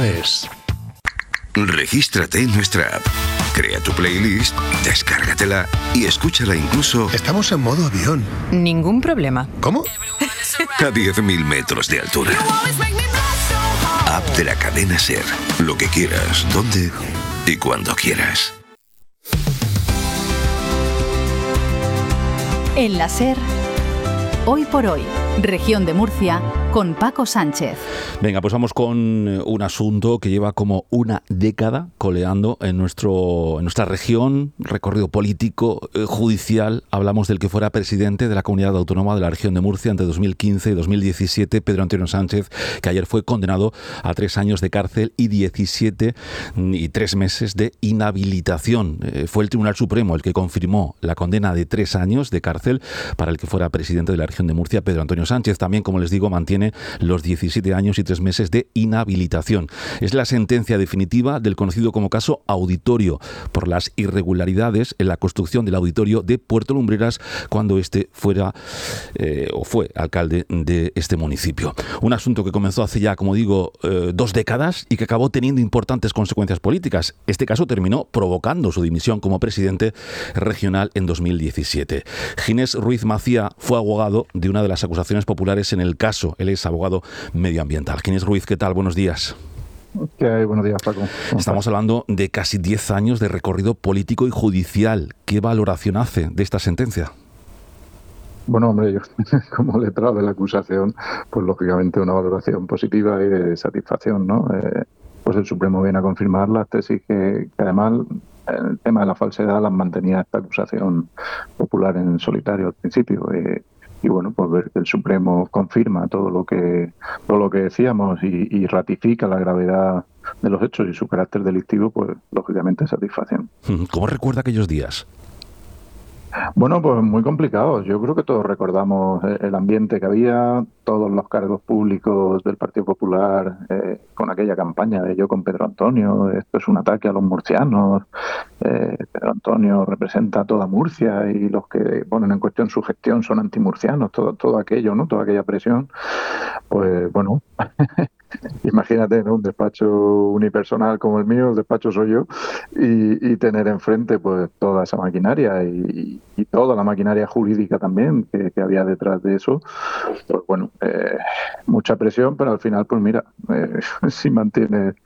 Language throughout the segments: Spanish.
es. Regístrate en nuestra app, crea tu playlist, descárgatela y escúchala incluso... Estamos en modo avión. Ningún problema. ¿Cómo? a 10.000 metros de altura. App de la cadena SER. Lo que quieras, donde y cuando quieras. En la SER, Hoy por Hoy, Región de Murcia, con Paco Sánchez. Venga, pues vamos con un asunto que lleva como una década coleando en nuestra región, recorrido político, judicial. Hablamos del que fuera presidente de la Comunidad Autónoma de la Región de Murcia entre 2015 y 2017, Pedro Antonio Sánchez, que ayer fue condenado a 3 años de cárcel y 17 y 3 meses de inhabilitación. Fue el Tribunal Supremo el que confirmó la condena de 3 años de cárcel para el que fuera presidente de la Región de Murcia, Pedro Antonio Sánchez. También, como les digo, mantiene los 17 años y 3 meses de inhabilitación. Es la sentencia definitiva del conocido como caso Auditorio, por las irregularidades en la construcción del auditorio de Puerto Lumbreras cuando fue alcalde de este municipio. Un asunto que comenzó hace ya, como digo, 2 décadas y que acabó teniendo importantes consecuencias políticas. Este caso terminó provocando su dimisión como presidente regional en 2017. Ginés Ruiz Macía fue abogado de una de las acusaciones populares en el caso. Él es abogado medioambiental. Ginés Ruiz, ¿qué tal? Buenos días. ¿Qué hay? Buenos días, Paco. Estamos hablando de casi 10 años de recorrido político y judicial. ¿Qué valoración hace de esta sentencia? Bueno, hombre, yo como letrado de la acusación, pues lógicamente una valoración positiva y de satisfacción, ¿no? Pues el Supremo viene a confirmar las tesis que además el tema de la falsedad las mantenía esta acusación popular en solitario al principio. Y bueno, pues ver que el Supremo confirma todo lo que decíamos y ratifica la gravedad de los hechos y su carácter delictivo, pues lógicamente satisfacción. ¿Cómo recuerda aquellos días? Bueno, pues muy complicado. Yo creo que todos recordamos el ambiente que había, todos los cargos públicos del Partido Popular con aquella campaña de Yo con Pedro Antonio, esto es un ataque a los murcianos, Pedro Antonio representa a toda Murcia y los que ponen en cuestión su gestión son antimurcianos, todo aquello, ¿no? Toda aquella presión. Pues bueno, imagínate, ¿no? Un despacho unipersonal como el mío, el despacho soy yo, y tener enfrente pues toda esa maquinaria y toda la maquinaria jurídica también que había detrás de eso. Pues bueno, mucha presión, pero al final, pues mira, si mantienes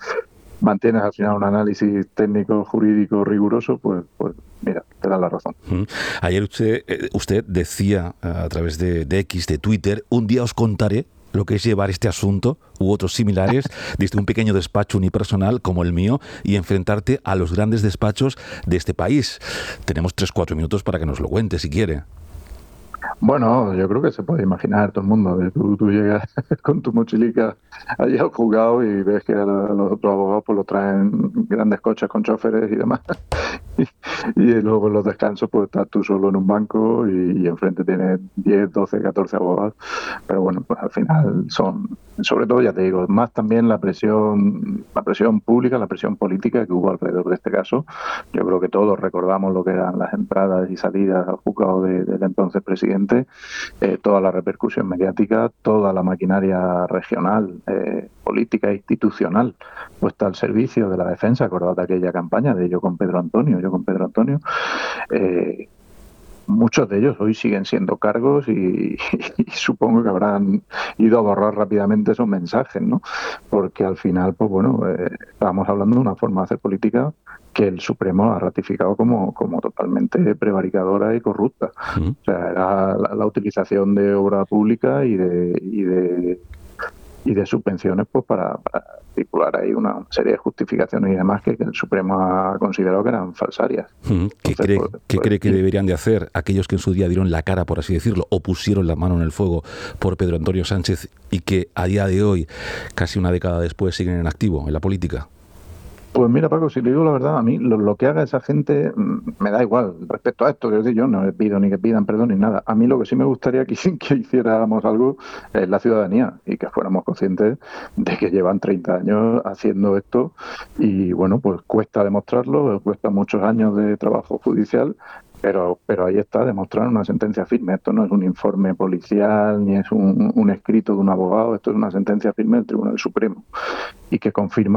al final un análisis técnico jurídico riguroso, pues mira, te da la razón. Ayer usted decía a través de X, de Twitter, un día os contaré lo que es llevar este asunto u otros similares desde un pequeño despacho unipersonal como el mío y enfrentarte a los grandes despachos de este país. Tenemos 3-4 minutos para que nos lo cuente, si quiere. Bueno, yo creo que se puede imaginar todo el mundo. Tú llegas con tu mochilica allí al juzgado y ves que los otros abogados pues lo traen grandes coches con choferes y demás. Y luego en los descansos pues estás tú solo en un banco y enfrente tienes 10, 12, 14 abogados. Pero bueno, pues al final son, sobre todo ya te digo, más también la presión pública, la presión política que hubo alrededor de este caso. Yo creo que todos recordamos lo que eran las entradas y salidas al juzgado del entonces presidente, toda la repercusión mediática, toda la maquinaria regional, política e institucional puesta al servicio de la defensa. Acordad de aquella campaña de Yo con Pedro Antonio. Muchos de ellos hoy siguen siendo cargos y supongo que habrán ido a borrar rápidamente esos mensajes, ¿no? Porque al final, pues bueno, estábamos hablando de una forma de hacer política que el Supremo ha ratificado como totalmente prevaricadora y corrupta. O sea, era la utilización de obra pública y de subvenciones pues para articular ahí una serie de justificaciones y demás que el Supremo ha considerado que eran falsarias. ¿Qué cree que deberían de hacer aquellos que en su día dieron la cara, por así decirlo, o pusieron la mano en el fuego por Pedro Antonio Sánchez y que a día de hoy, casi una década después, siguen en activo en la política? Pues mira, Paco, si le digo la verdad, a mí lo que haga esa gente me da igual respecto a esto. Quiero decir, yo no les pido ni que pidan perdón ni nada. A mí lo que sí me gustaría que hiciéramos algo es la ciudadanía y que fuéramos conscientes de que llevan 30 años haciendo esto y bueno, pues cuesta demostrarlo, cuesta muchos años de trabajo judicial. Pero ahí está, demostrar una sentencia firme. Esto no es un informe policial ni es un escrito de un abogado, esto es una sentencia firme del Tribunal Supremo y que confirma